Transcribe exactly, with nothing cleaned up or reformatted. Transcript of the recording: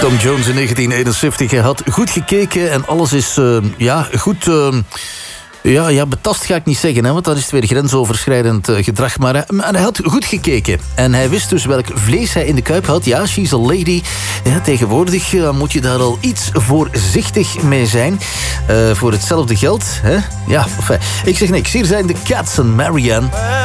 Tom Jones in negentien eenenzeventig. Hij had goed gekeken en alles is uh, ja, goed... Uh, Ja, ja, betast ga ik niet zeggen, hè, want dat is het weer grensoverschrijdend uh, gedrag. Maar, uh, maar hij had goed gekeken. En hij wist dus welk vlees hij in de kuip had. Ja, she's a lady. Ja, tegenwoordig uh, moet je daar al iets voorzichtig mee zijn. Uh, voor hetzelfde geld. Hè? Ja, enfin, ik zeg niks. Hier zijn de Cats en Marianne.